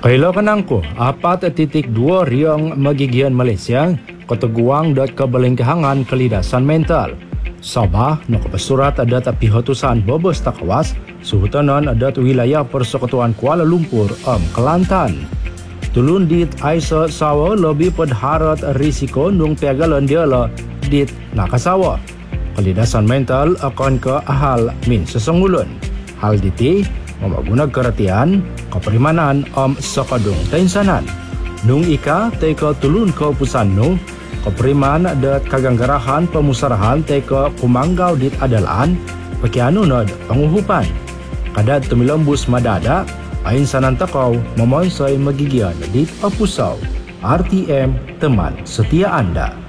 Kaila kanangko, 4.2 riang magigian Malaysia, keteguang dat kebalingkahangan kelidasan mental. Sabah, nakapasurat adat pihotusan bobos takawas, suhutanan adat wilayah Persekutuan Kuala Lumpur, Kelantan. Tulun dit Aisa sawa lebih pedharat risiko nung pegalan diala dit nakasawa. Kelidasan mental akan ke ahal min sesungulun. Hal diti, memagunag keratian, kaperimanan sakadung tainsanan. Nung ika teka tulun ke pusan nu, kaperiman dat kaganggarahan pemusarahan teka kumanggaw dit adalaan, pakiano nad panguhupan. Kadad tumilambus madada, ainsanan takaw mamonsay magigian dit apusaw. RTM, teman setia Anda.